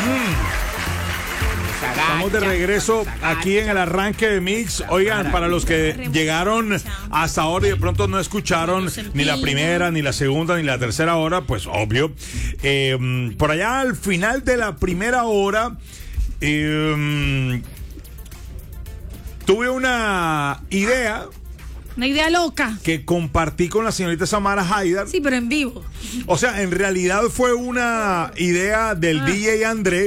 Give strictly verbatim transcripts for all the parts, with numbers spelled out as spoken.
Estamos de regreso aquí en el arranque de Mix. Oigan, para los que llegaron hasta ahora y de pronto no escucharon ni la primera, ni la segunda, ni la tercera hora, pues obvio. Eh, por allá al final de la primera hora, eh, tuve una idea. Una idea loca. Que compartí con la señorita Samara Haidar. Sí, pero en vivo. O sea, en realidad fue una idea del ah. D J André.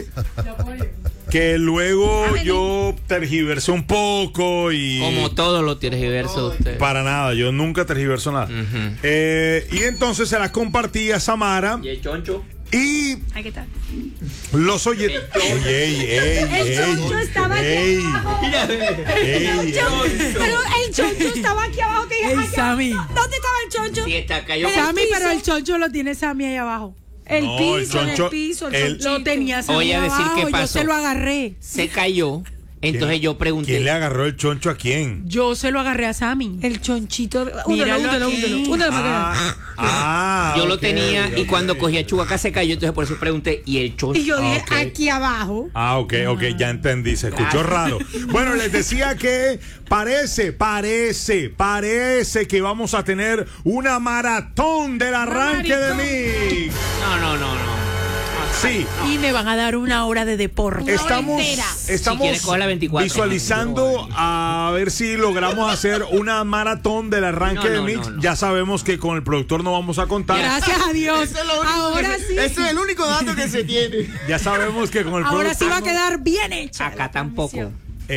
Que luego yo tergiversé un poco y... Como todo lo tergiverso usted. Para nada, yo nunca tergiverso nada. Uh-huh. eh, y entonces se la compartí a Samara. ¿Y el choncho? Y... Ay, ¿qué tal? Los oyentes... Oye, ey, ey, el choncho ey, estaba ey, aquí abajo. Ey, el choncho, pero el choncho estaba aquí abajo. Te dije, el Sammy. ¿Dónde estaba el choncho? Sí, está cayó. Sammy, pero el choncho lo tiene Sammy ahí abajo. El no, piso, el, choncho, el piso, el, el lo tenía Sammy Voy a decir abajo, qué pasó. Yo se lo agarré. Se cayó. Entonces yo pregunté. ¿Quién le agarró el choncho a quién? Yo se lo agarré a Sammy. El chonchito. Míralo úndalo, aquí. úndalo, úndalo, Ah, ah, yo okay, lo tenía okay, y cuando okay. cogí a Chubaca se cayó, entonces por eso pregunté, ¿y el choncho? Y yo dije, okay. aquí abajo. Ah, ok, ok, ya entendí, se escuchó raro. Bueno, les decía que parece, parece, parece que vamos a tener una maratón del arranque de Mix. No, no, no, no. Sí. Y me van a dar una hora de deporte. Estamos, estamos si veinticuatro, visualizando a ver si logramos hacer una maratón del arranque no, no, de Mix. No, no. Ya sabemos que con el productor no vamos a contar. Gracias a Dios. Ahora que, sí. Ese es el único dato que se tiene. Ya sabemos que con el Ahora productor sí va a quedar bien hecha. Acá tampoco.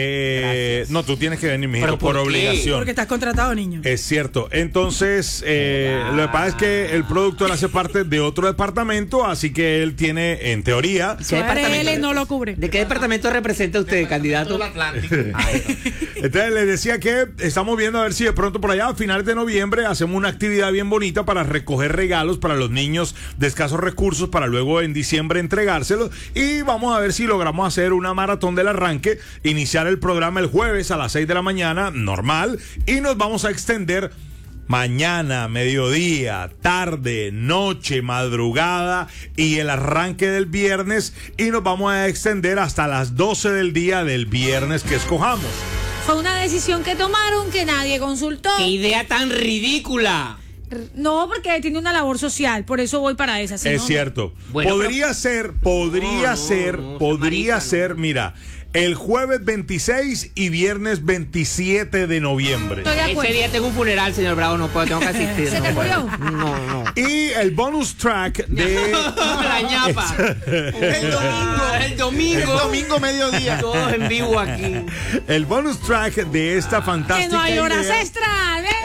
Eh, no, tú tienes que venir, mijito, por, por obligación. Porque estás contratado, niño. Es cierto. Entonces, eh, lo que pasa es que el productor hace parte de otro departamento, así que él tiene, en teoría... ¿Qué departamento? no lo cubre. ¿De qué departamento representa usted, candidato? Del Atlántico. Entonces, les decía que estamos viendo a ver si de pronto por allá, a finales de noviembre, hacemos una actividad bien bonita para recoger regalos para los niños de escasos recursos, para luego en diciembre entregárselos. Y vamos a ver si logramos hacer una maratón del arranque, iniciar el programa el jueves a las seis de la mañana, normal, y nos vamos a extender mañana, mediodía, tarde, noche, madrugada y el arranque del viernes, y nos vamos a extender hasta las doce del día del viernes que escojamos. Fue una decisión que tomaron que nadie consultó. ¡Qué idea tan ridícula! No, porque tiene una labor social, por eso voy para esa. Si es no, cierto. Bueno, podría pero... ser, podría no, ser, no, no, podría marica, ser, no. mira, el jueves veintiséis y viernes veintisiete de noviembre. Estoy de acuerdo. Ese día tengo un funeral, señor Bravo, no puedo, tengo que asistir. ¿Se no te puedo. murió? No, no. Y el bonus track de... La ñapa. El domingo. El domingo. El domingo mediodía. Todos en vivo aquí. El bonus track de esta fantástica Que no hay horas idea. extras. ¡Eh!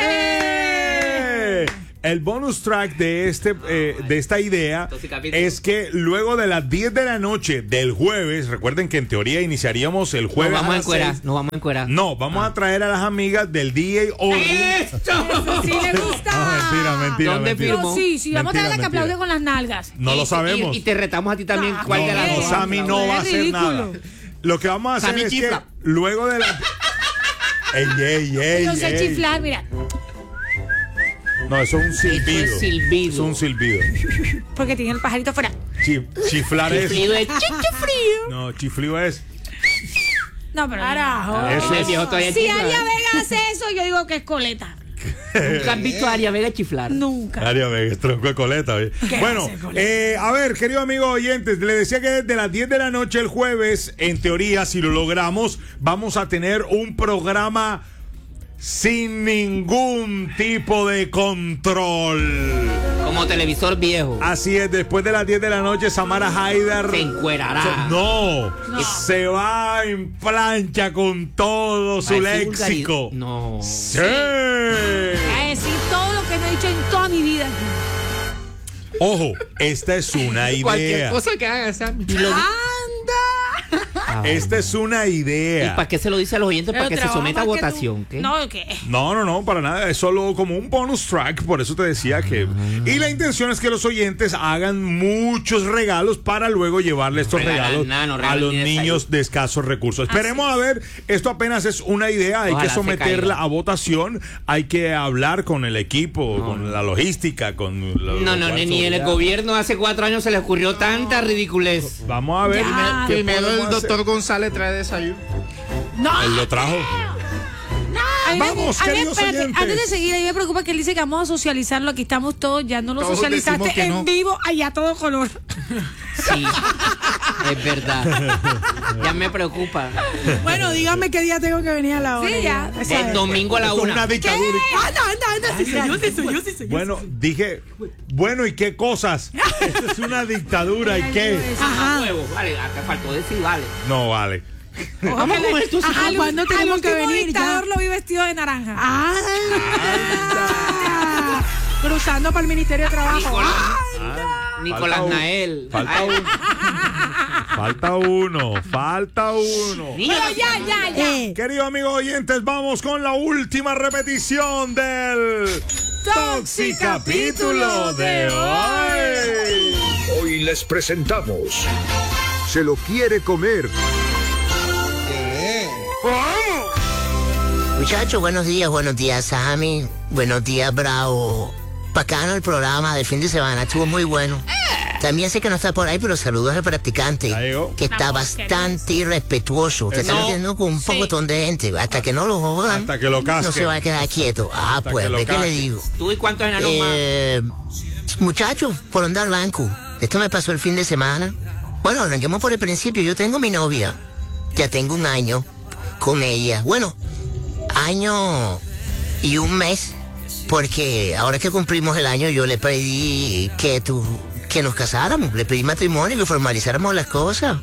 ¡Eh! El bonus track de este eh, de esta idea es que luego de las diez de la noche del jueves, recuerden que en teoría iniciaríamos el jueves. Nos vamos a las encuerar, seis. nos vamos a encuerar. No, vamos ah. a traer a las amigas del D J Orly. ¡Esto! Sí le gusta. No, mentira, mentira. ¿Dónde mentira. firmó? No, sí, sí, vamos Mentira, a darle que mentira. aplaude con las nalgas. No Y- lo sabemos. Y, y te retamos a ti también. No, ¿Cuál no, de las no, dos? Sammy no Es va a hacer ridículo. nada. Lo que vamos a hacer Sammy es chifla. que luego de la... ey, ey, ey, Yo sé ey. chiflar, mira. No, eso es un silbido. Eso es silbido. Es un silbido. Porque tiene el pajarito afuera. Chi- chiflar es... Chiflido es chichifrío. No, chiflido es... No, pero. Carajo. Eso El es... viejo todavía Si chifla. Aria Vega hace eso, yo digo que es coleta. ¿Nunca has visto a Aria Vega chiflar? Nunca. Aria Vega, es tronco de coleta. ¿Ve? Bueno, hace, coleta? eh, a ver, queridos amigos oyentes, les decía que desde las diez de la noche el jueves, en teoría, si lo logramos, vamos a tener un programa sin ningún tipo de control. Como televisor viejo. Así es, después de las diez de la noche, Samara Haidar Se encuerará. No, se va en plancha con todo su Va a decir léxico. vulgaridad. No. Sí. Voy a decir todo lo que no he dicho en toda mi vida. Ojo, esta es una Cualquier idea. cosa que haga Sammy. ¡Anda! Esta es una ¿Y idea. para qué se lo dice a los oyentes? Para Pero que se trabajo someta a para que tú- votación. ¿Qué? No, ¿qué? No, no, no, para nada. Es solo como un bonus track. Por eso te decía que. Y la intención es que los oyentes hagan muchos regalos para luego llevarle estos Regalan regalos nada, no a regalan los ni niños de escasos recursos. Esperemos a ver. Esto apenas es una idea. Hay Ojalá que se someterla caiga. a votación. Hay que hablar con el equipo, con la logística, con. la- No, no, la ni, ni en el seguridad. gobierno hace cuatro años se le ocurrió tanta ridiculez. Vamos a ver. Ya. ¿qué Primero el podemos hacer? doctor González trae desayuno. No. Él lo trajo. A mí me- Vamos, a mí, queridos espérate, oyentes. antes de seguir, a mí me preocupa que él dice que vamos a socializarlo. Aquí estamos todos, ya no lo Todos socializaste decimos que en no. vivo, allá a todo color. Sí, es verdad. Ya me preocupa. Bueno, dígame qué día tengo que venir a la hora. Sí, ya. Esa El es. domingo a la Esto es una. una dictadura. Anda, anda, anda. Sí, soy yo, sí, soy yo, sí, soy yo. Bueno, dije, bueno, ¿y qué cosas? Esto es una dictadura, ¿y qué? Ajá. Huevos, vale, acá faltó decir, vale. No vale. Vamos con esto. sí. Ajá, ¿cuándo Al tenemos que último venir? dictador Ya. lo vi vestido de naranja. Ah, cruzando para el Ministerio de Trabajo. Nicolás, Ah, Nicolás Falta un- Nael. Falta Ay, uno. Falta uno. Falta uno. niño, Pero ya, ya, ya. eh, Queridos amigos oyentes, vamos con la última repetición del Toxi capítulo de hoy. Hoy les presentamos. Se lo quiere comer. Muchachos, buenos días, buenos días, Sammy. Buenos días, Bravo. Bacano el programa del fin de semana, estuvo muy bueno. También sé que no está por ahí, pero saludos al practicante, Ya llegó. que está bastante irrespetuoso. Te está No. metiendo con un pocotón de gente. Hasta que no lo jodan, Hasta que lo no casquen. se va a quedar quieto. Ah, Hasta pues, que lo ¿de qué le casquen. digo? ¿Tú y cuántos enanos más? Eh, muchachos, por andar blanco. Esto me pasó el fin de semana. Bueno, arranquemos por el principio. Yo tengo mi novia. Ya tengo un año con ella. Bueno, año y un mes. Porque ahora que cumplimos el año, yo le pedí que tú, que nos casáramos. Le pedí matrimonio, que formalizáramos las cosas.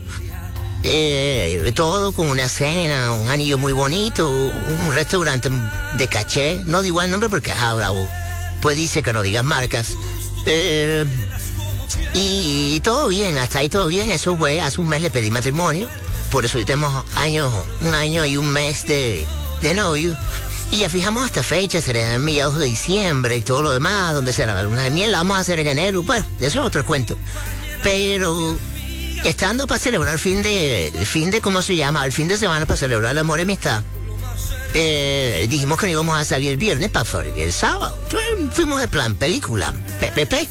Eh, todo con una cena, un anillo muy bonito, un restaurante de caché. No digo el nombre porque, ah, bravo. Pues dice que no digas marcas. Eh, y, y todo bien, hasta ahí todo bien. Eso fue, hace un mes le pedí matrimonio. Por eso hoy tenemos años, un año y un mes de, de novio. Y ya fijamos hasta fecha, será en mediados de diciembre y todo lo demás, donde será la luna de miel, la vamos a hacer en enero. Bueno, eso es otro cuento. Pero estando para celebrar el fin de, el fin de, ¿cómo se llama? El fin de semana para celebrar el amor y amistad. Eh, dijimos que no íbamos a salir el viernes para salir el sábado. Entonces, fuimos de plan película, P P P.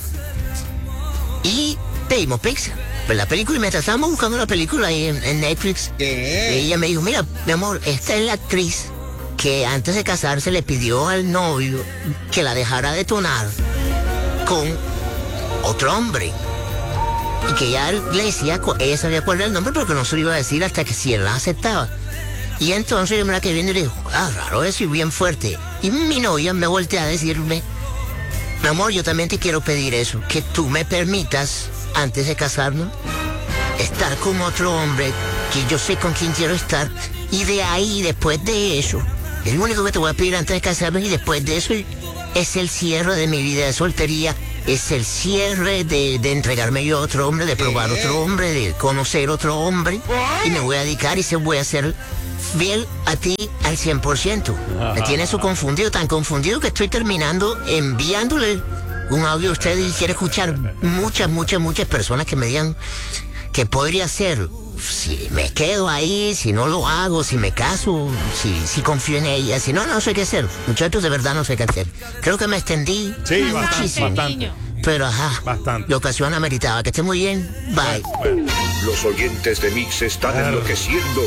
Y pedimos pizza. Pues la película, y mientras estábamos buscando la película ahí en, en Netflix, ella me dijo, mira, mi amor, esta es la actriz que antes de casarse le pidió al novio que la dejara detonar con otro hombre. Y que ella le decía, cu- ella sabía cuál era el nombre, pero que no se lo iba a decir hasta que si él la aceptaba. Y entonces yo me la quedé viendo y le dijo, ah, raro eso y bien fuerte. Y mi novia me voltea a decirme, mi amor, yo también te quiero pedir eso, que tú me permitas, antes de casarnos, estar con otro hombre que yo sé con quién quiero estar. Y de ahí, después de eso, el único que te voy a pedir antes de casarnos y después de eso es el cierre de mi vida de soltería. Es el cierre de, de entregarme yo a otro hombre, de probar otro hombre, de conocer otro hombre. Y me voy a dedicar y se voy a ser fiel a ti al cien por ciento. Me tiene eso confundido, tan confundido que estoy terminando enviándole un audio a ustedes y quiero escuchar muchas, muchas, muchas personas que me digan que podría ser. Si me quedo ahí, si no lo hago, si me caso, si, si confío en ella, si no, no sé qué hacer. Muchachos, de verdad no sé qué hacer. Creo que me extendí Sí, bastante, muchísimo. bastante. Pero ajá, Bastante. la ocasión ameritaba. Que esté muy bien. Bye. Los oyentes de Mix están enloqueciendo.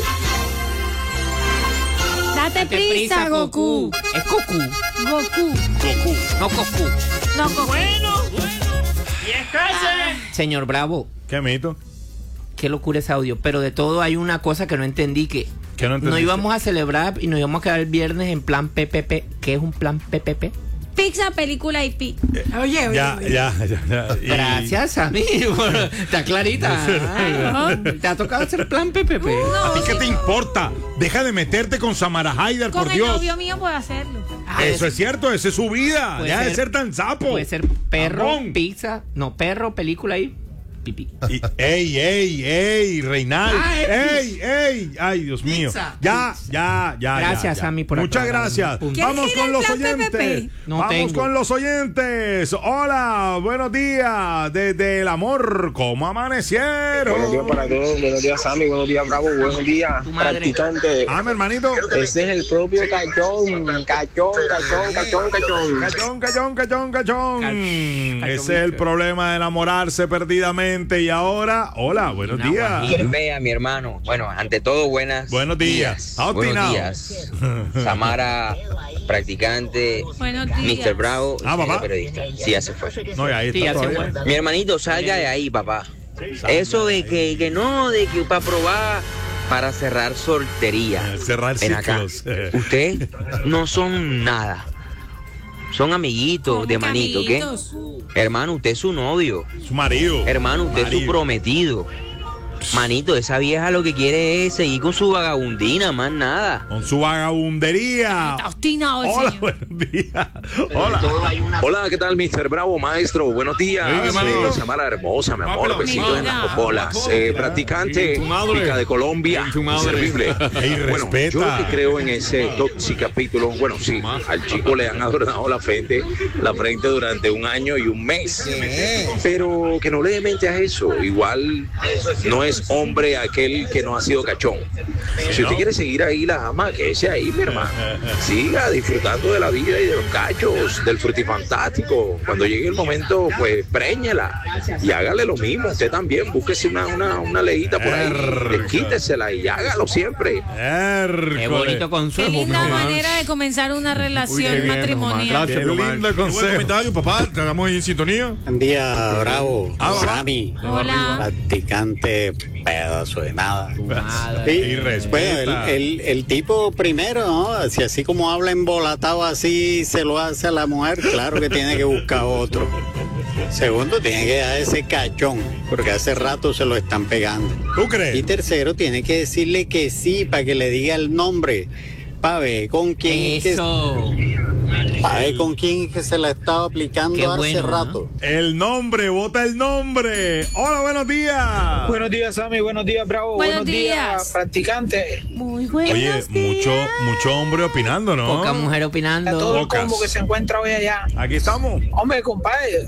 Date Date prisa, Goku. Es Goku. Goku. No Goku. No, Goku. Señor Bravo, ¿Qué mito? qué locura ese audio. Pero de todo hay una cosa que no entendí, que ¿Qué no entendiste? íbamos a celebrar y nos íbamos a quedar el viernes en plan P P P. ¿Qué es un plan P P P? Pizza, película y pi. Oye, oye, Ya, oye. ya, ya. ya. Y- Gracias, amigo. Está clarita. Ay, ¿te ha tocado hacer plan P P P? ¿A ti qué te importa? Deja de meterte con Samara Haider, Con por el Dios. novio mío puedo hacerlo. Eso es cierto, esa es su vida. Puede Deja de ser- ser tan sapo. Puede ser perro, Ambón. pizza. No, perro, película y pipí. Y, ey, ey, ey, Reinaldo. Ey, ey. Ay, Dios mío. Pizza. Ya, ya, ya. Gracias, ya, ya. Sammy, por Muchas aclarar. gracias. Punto. Vamos ¿Quieres ir con al los plan P P oyentes. P? No Vamos tengo. con los oyentes. Hola, buenos días. Desde el amor, ¿cómo amanecieron? Buenos días para todos, buenos días Sammy, buenos días Bravo, buenos días Tu madre. practicante. Ah, mi hermanito. Ese es el propio cachón, cachón, cachón, cachón, cachón. Cachón, cachón, cachón, cachón. Cach- Ese es el problema de enamorarse perdidamente. Y ahora, hola, buenos Una días. guajira. Vea, mi hermano. Bueno, ante todo, buenas. Buenos días. Ah, Buenos obstinado. días. Samara, practicante. Buenos días. mister Bravo, Ah, papá. periodista. Sí, ya se fue. No, y ahí Sí, está ya se todavía. fue. Mi hermanito, salga de ahí, papá. Eso de que, que no, de que para probar, para cerrar soltería. Eh, cerrar Ven acá. ciclos. Ustedes no son nada. Son amiguitos ¿Cómo de que manito, ¿qué? amiguitos? Hermano, usted es su novio. Su marido. Hermano, usted es su Marido. prometido. Manito, esa vieja lo que quiere es seguir con su vagabundina, más nada. Con su vagabundería. Está obstinado el Hola, señor. buenos días. Hola. Hola, ¿qué tal, mister Bravo, maestro? Buenos días. Hey, hermanito. Eh, Samara hermosa, mi amor. Besitos en las Mira. popolas. Eh, practicante típica de Colombia. Inservible. Ey, Bueno, respeta. yo lo que creo en ese Toxic capítulo, bueno, sí, al chico le han adornado la frente, la frente durante un año y un mes. Pero que no le dé mente a eso. Igual no es hombre aquel que no ha sido cachón. Si usted quiere seguir ahí la ama, que ese ahí, mi hermano. Siga disfrutando de la vida y de los cachos, del frutifantástico. Cuando llegue el momento, pues préñela y hágale lo mismo. Usted también, búsquese una, una, una leíta por ahí, Ercole. quítesela y hágalo siempre. Hércules. Qué bonito consejo. Qué linda mi hermano. manera de comenzar una relación matrimonial. Qué lindo consejo. papá. Estamos en sintonía. Buen día, Bravo. Ah, papá. Sammy, Hola. practicante pedazo de nada. Madre. Sí, Y respeta. bueno, el, el, el tipo primero, ¿no? Si así como habla embolatado así se lo hace a la mujer, claro que tiene que buscar otro. Segundo, tiene que dar ese cachón, porque hace rato se lo están pegando. ¿Tú Y crees? tercero, tiene que decirle que sí para que le diga el nombre. Para ver con quién, que, Eso. pa' ver con quién que se la estaba aplicando Qué hace bueno, ¿no? rato. El nombre, vota el nombre. Hola, buenos días. Buenos días Sammy, buenos días Bravo, Buenos buenos, días. días. practicante. Muy buenos Oye, días. mucho, mucho hombre opinando, ¿no? Poca mujer A opinando. todo el Pocas. combo que se encuentra hoy allá. Aquí estamos. Hombre, compadre,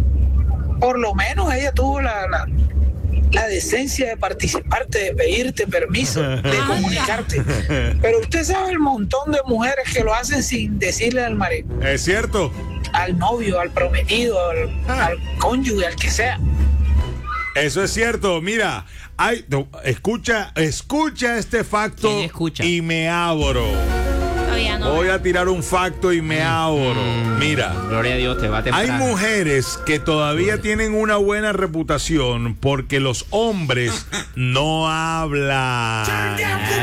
por lo menos ella tuvo la, la, la decencia de participarte, de pedirte permiso, de comunicarte. Pero usted sabe el montón de mujeres que lo hacen sin decirle al marido, Es cierto. al novio, al prometido, al, al cónyuge, al que sea. Eso es cierto. Mira, hay, no, escucha, escucha este facto ¿Quién escucha? y me abro. Todavía no. Voy a tirar un facto y me abro. Mira. Gloria a Dios, te va Hay temprano. mujeres que todavía tienen una buena reputación porque los hombres no hablan.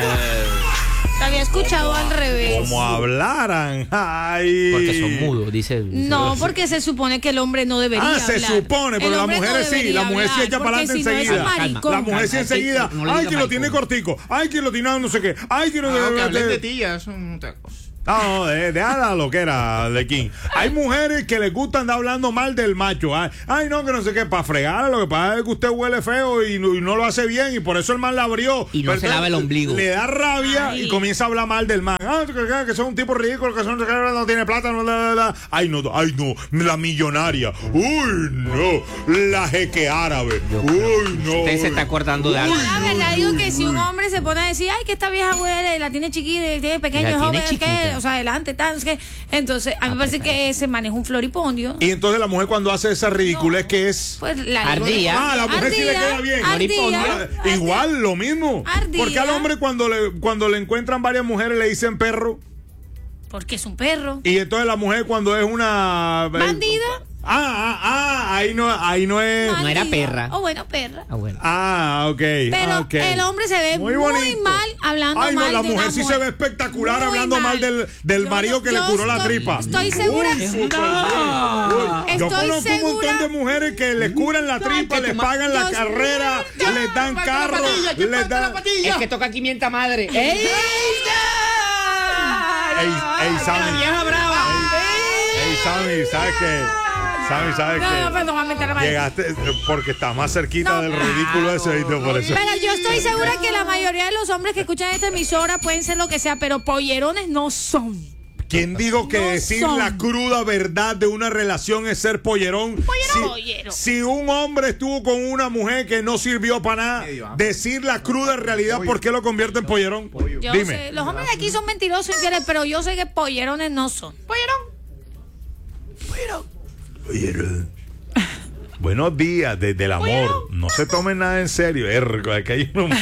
Te había escuchado al revés. Como hablaran. Ay. Porque son mudos, dice. No, porque se supone que el hombre no debería Ah, se hablar. supone, pero El las hombre no mujeres sí, debería la mujer sí hablar, echa para porque adelante si no es enseguida. maricón. La mujer sí enseguida. No le Ay, diga que lo tiene maricón. cortico. Ay, que lo tiene no sé qué. Ay, que lo ti, ya son otra cosa. No, de, de la loquera de King. Hay mujeres que les gusta andar hablando mal del macho. Ay, ay, no, que no sé qué, para fregar. Lo que pasa es que usted huele feo y no, y no lo hace bien y por eso el man la abrió. Y no Pero se lava el ombligo. Le da rabia Ay. y comienza a hablar mal del man. Ah, que, que, que son un tipo ridículo, que son, que no tiene plata. No, la, la, la. Ay, no, ay, no, la millonaria. Uy, no, la jeque árabe. Uy, no. Usted se está acordando de algo. La verdad digo que si un hombre se pone a decir, ay, que esta vieja huele, la tiene chiquita, tiene pequeño, La es tiene joven, chiquita. que, o sea, adelante, tan, es que, entonces, a mí me parece que ese maneja un floripondio. Y entonces la mujer cuando hace esa ridiculez que es... Pues la Ardía. Ah, a la mujer sí le queda bien. Ardía, Ah, igual, lo mismo. Ardía. Porque al hombre cuando le, cuando le encuentran varias mujeres le dicen perro. porque es un perro. Y entonces la mujer cuando es una... ¿Bandida? Ah, ah, ah, ahí no, ahí no es... No era perra. O bueno, perra. Ah, bueno. Ah, ok. Pero ok. el hombre se ve muy, bonito. mal hablando Ay, no, mal la de mujer una sí mujer. se ve espectacular Muy hablando mal, del, del Yo marido no- que le yo curó la estoy- tripa. Estoy segura. Uy, súper bien. Uy, yo Estoy conozco un montón segura. de mujeres que le curan la tripa, que les tu ma- pagan la Dios carrera, mío. les dan carro, les dan... Es que toca aquí mienta madre. ¡Ey! Ey, ey, ¡La Sammy. vieja brava! Ey, Sammy, ¿sabes qué? Sammy, ¿sabes No, qué? no, pero no va a meter la mano. Llegaste porque estás más cerquita No. del ridículo ese, ¿viste? Por eso. Pero yo estoy segura que la mayoría de los hombres que escuchan esta emisora pueden ser lo que sea, pero pollerones no son. ¿Quién dijo que No decir son. la cruda verdad de una relación es ser pollerón? Pollerón. Si, Pollero. si un hombre estuvo con una mujer que no sirvió para nada, decir la cruda realidad, ¿por qué lo convierte en pollerón? Yo Dime. sé, los hombres de aquí son mentirosos y infieles, pero yo sé que pollerones no son. Pollerón. Pollerón. Buenos días, desde el amor. No se tomen nada en serio. Ergo, aquí hay uno más.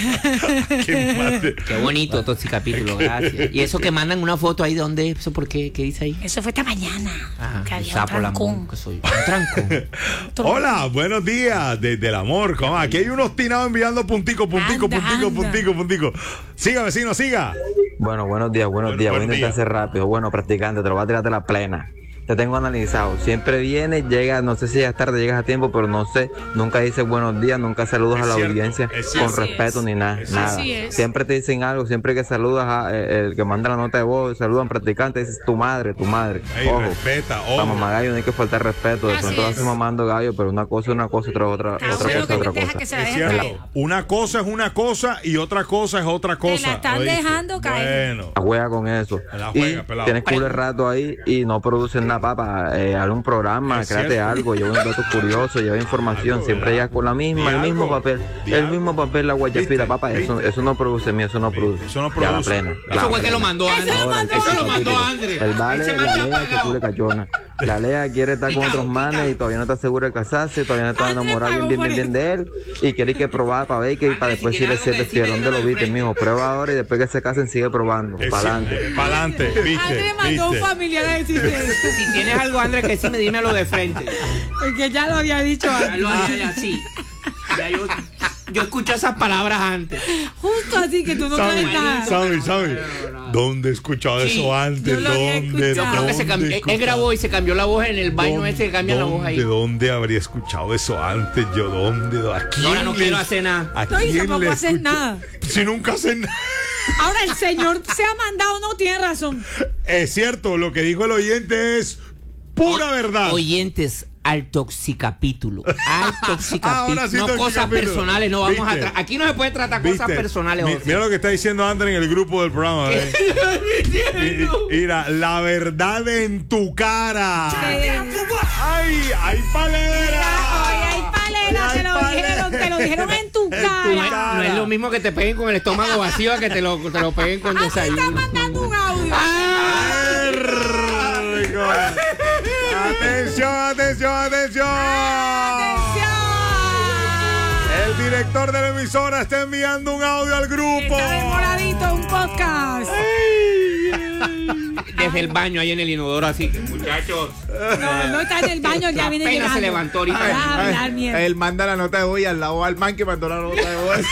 Qué madre. Qué bonito, Toxicapítulo, gracias. Y eso que mandan una foto ahí, ¿de dónde? ¿Eso por qué? ¿Qué dice ahí? Eso fue esta mañana. Ah, que un había sapo un la trancón. mon, que soy. Un trancón. Hola, buenos días, desde el amor. ¿Cómo? Aquí hay unos tinados enviando puntico, puntico, Anda, puntico, anda. puntico, puntico. Siga, vecino, siga. Bueno, buenos días, buenos días. Voy a buen intentar día. ser rápido. Bueno, practicante, te lo voy a tirar de la plena. Te tengo analizado. Siempre vienes, llegas, no sé si llegas tarde, llegas a tiempo, pero no sé. Nunca dices buenos días, nunca saludas Es a la cierto, audiencia es con cierto. respeto ni nada. Es nada. Así es. Siempre te dicen algo, siempre que saludas a eh, el que manda la nota de voz, saludan practicante, dices tu madre, tu madre. Ey, Ojo. respeta, Para ojo. mamá gallo no hay que faltar respeto. De Así pronto es. vas mamando gallo, pero una cosa es una cosa, otra otra, Está otra bueno cosa que es te otra deja cosa. que se la Es dejen cierto. caer. Una cosa es una cosa y otra cosa es otra cosa. Te la están ¿oíste? dejando caer. Bueno. La juega con eso. La Y juega, pelado. tienes culo el rato ahí y no producen nada, papá. Eh, haz un programa, Es créate cierto. algo, lleva un dato curioso, lleva información. Algo, Siempre ¿verdad? llegas con la misma, Di el mismo algo. papel. Di El algo. mismo papel, la guayapira, ¿Viste? papá. Eso, ¿Viste? eso no produce, mío, eso no produce. Eso no Ya la produce. plena. Eso la Eso fue que plena. lo mandó André. Ahora, el Eso lo mandó capítulo. André. El vale, Ese la man te ha Lea que pagado. cule cachona. La Lea quiere estar con otros manes y todavía no está segura de casarse, todavía no está André enamorada bien, pagó bien, por bien, bien de él. Y quiere que probar para ver que para después si tiene decirle algo que siete decirme, fiel. ¿Dónde lo dímelo de viste, frente. mijo? Prueba ahora y después que se casen sigue probando. Es Para adelante. Para adelante, viste. André mandó un viste. familiar a decirle eso. Si tienes algo, André, que sí me dímelo de frente. Porque ya lo había dicho Ya antes. lo haría así. Ya yo, yo escuché esas palabras antes. Justo así que tú no traes Sammy, nada. Sammy, Sammy. ¿Dónde he escuchado Sí, eso antes? yo lo había ¿Dónde? escuchado. Creo que se ¿Dónde cambió. he Él escuchado? grabó y se cambió la voz en el baño ¿Dónde- ese que cambia la voz ahí. ¿De dónde habría escuchado eso antes? Yo, ¿dónde? ¿A quién Ahora no le- quiero hacer nada. ¿A No, y quién tampoco le haces escucho? nada. Si nunca hacen nada. Ahora el señor se ha mandado, no tiene razón. Es cierto, lo que dijo el oyente es pura verdad. Oyentes al Toxicapítulo. Al Toxicapítulo. Ahora sí, no cosas Toxicapítulo. personales, no vamos a ¿Viste? tra- aquí no se puede tratar cosas ¿Viste? personales. Mi- José. mira lo que está diciendo André en el grupo del programa. ¿eh? Y- y- Mira, la verdad en tu cara. ¡Ay, ay, palera! Oye, hay palera, te lo Ay, dijeron, te lo dijeron en tu No es, cara. no es lo mismo que te peguen con el estómago vacío a que te lo, te lo peguen con Aquí está desayuno. mandando un audio. Rico. Atención, atención, atención. El director de la emisora está enviando un audio al grupo. Está demoradito un podcast. Desde el baño, ahí en el inodoro, así. Muchachos. No, no está en el baño, ya viene Apenas llegando. se levantó ahorita. Ah, hablar mierda. Él manda la nota de voz y al lado al man que mandó la nota de voz.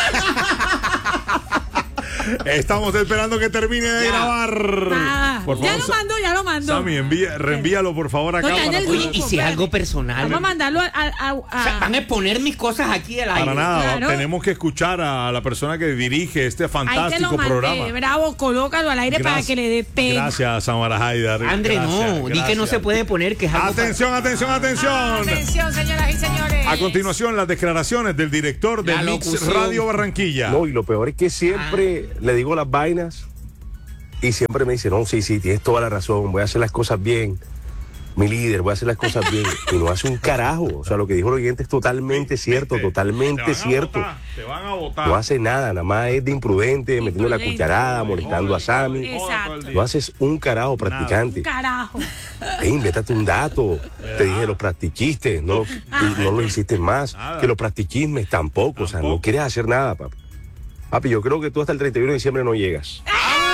Estamos esperando que termine de grabar. Nada. Por Ya favor, lo Sa- mandó, ya lo mandó. Sammy, envía, reenvíalo por favor acá. No, ya en para el poder- Oye, y grupo, si es espérate. algo personal. Vamos a mandarlo a... a- a- O sea, van a exponer mis cosas aquí al aire. Para nada, Claro. tenemos que escuchar a la persona que dirige este Ahí te lo fantástico mandé, programa. bravo, colócalo al aire para Gracias- que le dé pena. Gracias, Samara Haidar. André, Gracias, no, di que no gracias. se puede poner que es algo Atención, atención, atención. Atención, señoras y señores. A continuación, las declaraciones del director de La Mix locución. Radio Barranquilla. No, y lo peor es que siempre le digo las vainas y siempre me dice, no, sí, sí, tienes toda la razón, voy a hacer las cosas bien. Mi líder, voy a hacer las cosas bien. Y no hace un carajo. O sea, lo que dijo el oyente es totalmente cierto, Te totalmente van a cierto. votar, Te van a votar. No hace nada, nada más es de imprudente, metiendo la Imprudente. cucharada, molestando a Sammy. Exacto. No haces un carajo, practicante. Carajo. Ey, invéntate un dato. Te dije, lo practiquiste, no, y no lo hiciste más. Nada. Que lo practiquismes tampoco. O sea, no Tampoco. quieres hacer nada, papi. Papi, yo creo que tú hasta el treinta y uno de diciembre no llegas.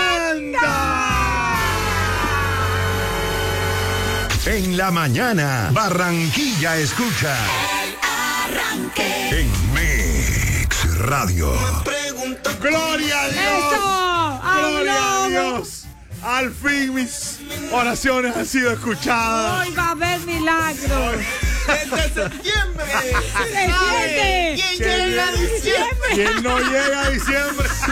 En la mañana, Barranquilla escucha. En Mix Radio. ¡Gloria a Dios! ¡Eso! ¡Gloria a ¡Ay, no! Dios! Al fin mis oraciones han sido escuchadas. Hoy va a haber milagros. Desde septiembre. ¡Se siente! ¿Quién llega a diciembre? ¿Quién no llega a diciembre?